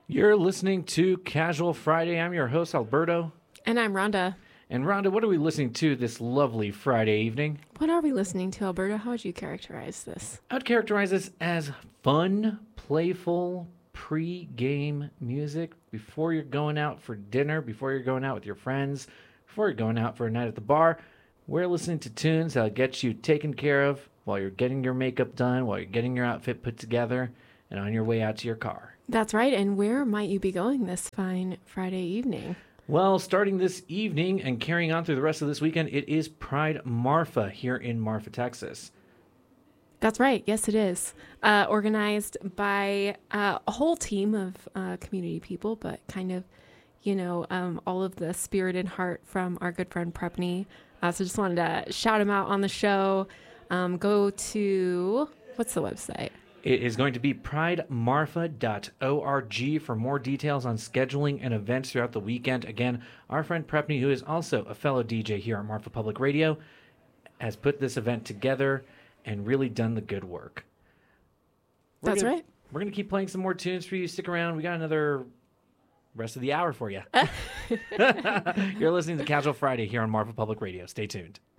You're listening to Casual Friday. I'm your host, Alberto. And I'm Rhonda. And Rhonda, what are we listening to this lovely Friday evening? What are we listening to, Alberto? How would you characterize this? I would characterize this as fun, playful, pre-game music before you're going out for dinner, before you're going out with your friends, before you're going out for a night at the bar. We're listening to tunes that'll get you taken care of while you're getting your makeup done, while you're getting your outfit put together, and on your way out to your car. That's right. And where might you be going this fine Friday evening? Well, starting this evening and carrying on through the rest of this weekend, it is Pride Marfa here in Marfa, Texas. That's right. Yes, it is. Organized by a whole team of community people, but kind of, all of the spirit and heart from our good friend Prepney. So just wanted to shout him out on the show. Go to, what's the website? It is going to be pridemarfa.org for more details on scheduling and events throughout the weekend. Again, our friend Prepney, who is also a fellow DJ here at Marfa Public Radio, has put this event together and really done the good work. That's right. We're going to keep playing some more tunes for you. Stick around. We got another rest of the hour for you. You're listening to Casual Friday here on Marfa Public Radio. Stay tuned.